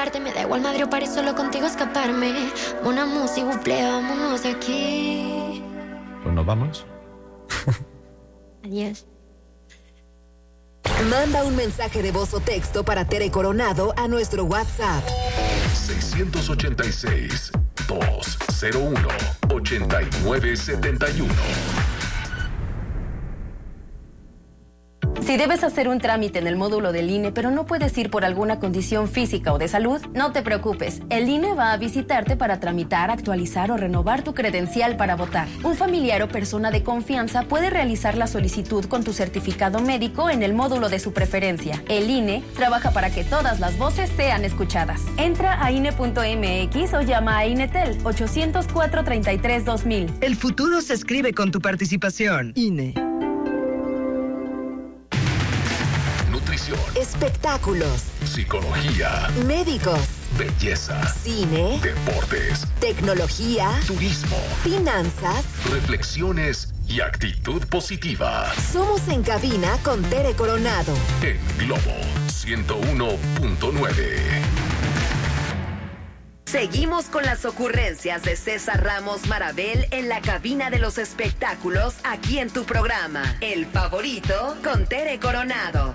parte. Me da igual Madrid o París, solo contigo escaparme. Una música, buple, vámonos de aquí. Pues nos vamos. Adiós. Manda un mensaje de voz o texto para Tere Coronado a nuestro WhatsApp. 686-201-8971. Si debes hacer un trámite en el módulo del INE, pero no puedes ir por alguna condición física o de salud, no te preocupes. El INE va a visitarte para tramitar, actualizar o renovar tu credencial para votar. Un familiar o persona de confianza puede realizar la solicitud con tu certificado médico en el módulo de su preferencia. El INE trabaja para que todas las voces sean escuchadas. Entra a INE.mx o llama a INETEL 804-33-2000. El futuro se escribe con tu participación. INE. Espectáculos, psicología, médicos, belleza, cine, deportes, tecnología, turismo, finanzas, reflexiones y actitud positiva. Somos En Cabina con Tere Coronado. En Globo 101.9. Seguimos con las ocurrencias de César Ramos Marabel en la cabina de los espectáculos, aquí en tu programa, El Favorito con Tere Coronado.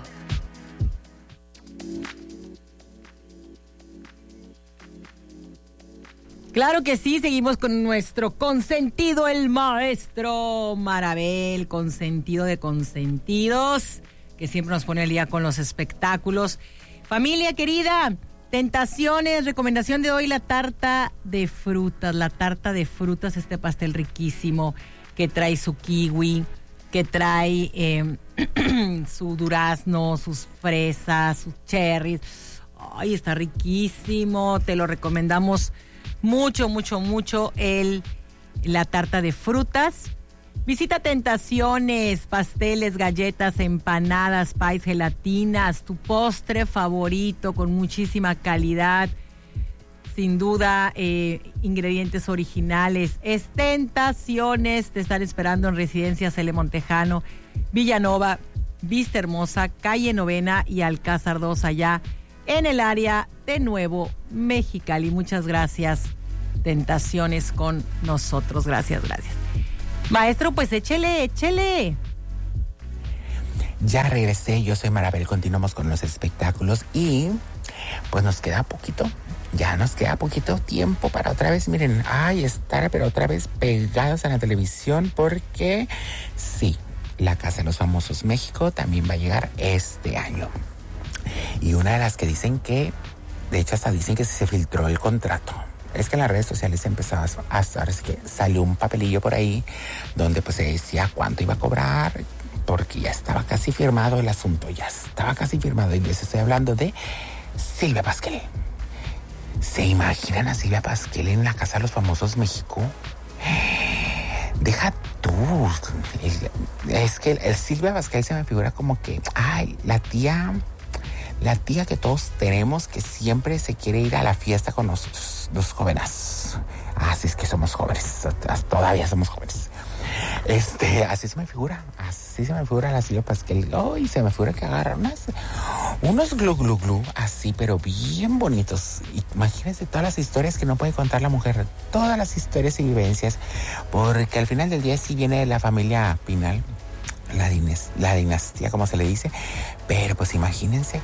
Claro que sí, seguimos con nuestro consentido, el maestro Marabel, consentido de consentidos, que siempre nos pone al día con los espectáculos. Familia querida, tentaciones, recomendación de hoy, la tarta de frutas. La tarta de frutas, este pastel riquísimo que trae su kiwi, que trae su durazno, sus fresas, sus cherries. Ay, está riquísimo, te lo recomendamos mucho, mucho, mucho la tarta de frutas. Visita Tentaciones, pasteles, galletas, empanadas, pies, gelatinas, tu postre favorito con muchísima calidad. Sin duda, ingredientes originales. Es Tentaciones, te están esperando en Residencias L. Montejano, Villanova, Vista Hermosa, Calle Novena y Alcázar 2 allá en el área de Nuevo Mexicali. Muchas gracias, Tentaciones, con nosotros. Gracias. Maestro, pues échele. Ya regresé, yo soy Marabel, continuamos con los espectáculos y pues nos queda poquito tiempo para otra vez, miren, estar pero otra vez pegados a la televisión porque sí, la Casa de los Famosos México también va a llegar este año. Y una de las que dicen que, de hecho hasta dicen que se filtró el contrato. Es que en las redes sociales empezaba ahora sí que salió un papelillo por ahí donde pues se decía cuánto iba a cobrar, porque ya estaba casi firmado el asunto, y les estoy hablando de Silvia Pasquel. ¿Se imaginan a Silvia Pasquel en la Casa de los Famosos México? Deja tú. Es que el Silvia Pasquel se me figura como que, la tía que todos tenemos, que siempre se quiere ir a la fiesta con nosotros, los jóvenes. Así es que somos jóvenes, todavía somos jóvenes. Así se me figura la Silvia Pasquel. Y se me figura que agarra unos glu, así, pero bien bonitos. Imagínense todas las historias que no puede contar la mujer, todas las historias y vivencias, porque al final del día sí viene de la familia Pinal, la dinastía, como se le dice, pero pues imagínense.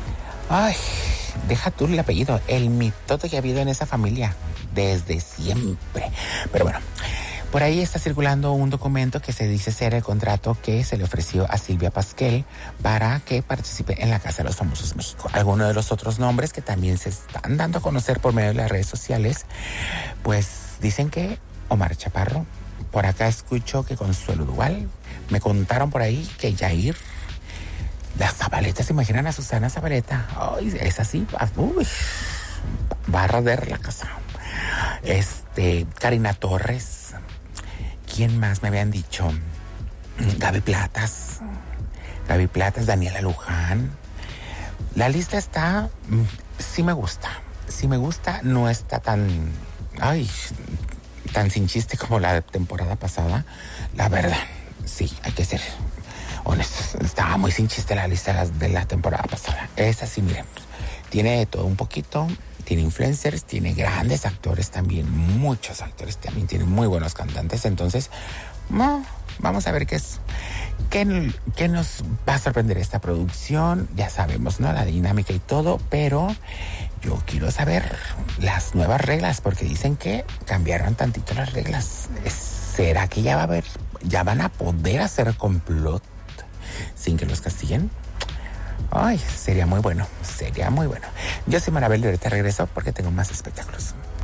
Deja tú el apellido, el mitote que ha habido en esa familia desde siempre. Pero bueno, por ahí está circulando un documento que se dice ser el contrato que se le ofreció a Silvia Pasquel para que participe en la Casa de los Famosos México. Algunos de los otros nombres que también se están dando a conocer por medio de las redes sociales, pues dicen que Omar Chaparro, por acá escucho que Consuelo Duval, me contaron por ahí que Yair, la Zabaleta, ¿se imaginan a Susana Zabaleta? Es así, va a arder la casa. Karina Torres, ¿quién más me habían dicho? Gaby Platas, Daniela Luján. La lista está, sí me gusta, no está tan sin chiste como la temporada pasada, la verdad, sí, hay que ser honestos, estaba muy sin chiste la lista de la temporada pasada. Esta sí, miren, tiene de todo un poquito, tiene influencers, tiene grandes actores también, muchos actores también, tiene muy buenos cantantes. Entonces, vamos a ver qué nos va a sorprender esta producción. Ya sabemos, ¿no? La dinámica y todo, pero yo quiero saber las nuevas reglas, porque dicen que cambiaron tantito las reglas. ¿Será que ya van a poder hacer complot sin que los castiguen? Ay, sería muy bueno. Yo soy Marabel y ahorita regreso porque tengo más espectáculos.